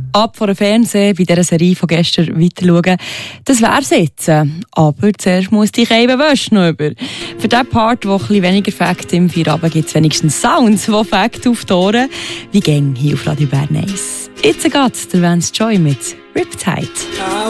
ab vor dem Fernsehen bei dieser Serie von gestern weiter schauen. Das wär's jetzt. Aber zuerst muss die Wäsche noch über. Für den Part, der etwas weniger Fakt im Feierabend gibt es wenigstens Sounds, die Fakt auf die Ohren. Wie gäng hier auf Radio Bern 1. Jetzt geht's der Vance Joy mit Riptide.